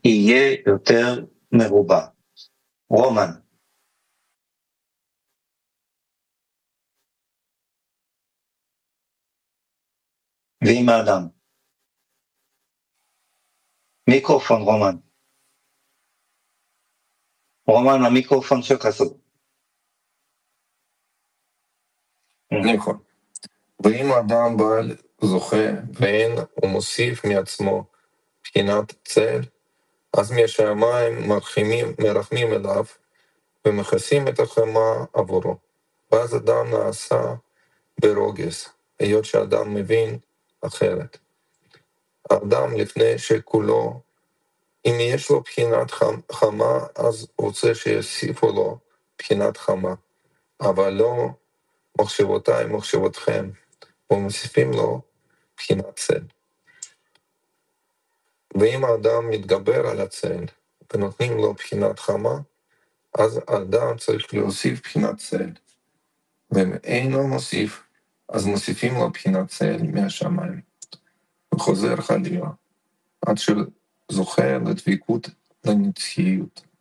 יהיה יותר מרובע. רומן. ועם האדם. מיקרופון, רומן. רומן, המיקרופון שלך סגור. נכון. ואם האדם בעל זוכה ואין הוא מוסיף מעצמו בחינת צל, אז מהשמיים מרחמים אליו ומכסים את החמה עבורו. ואז אדם נעשה ברוגז, היות שאדם מבין אחרת. האדם לפני שכולו, אם יש לו בחינת חמה, אז רוצה שיוסיפו לו בחינת חמה, אבל לא מחשבותיי מחשבותכם, ומוסיפים לו בחינת צל. ואם האדם מתגבר על הצל ונותנים לו בחינת חמה, אז האדם צריך להוסיף בחינת צל. ואם אינו מוסיף, אז מוסיפים לו בחינת צל מהשמיים. וחוזר חלילה, עד שזוכה לדבקות לנצחיות.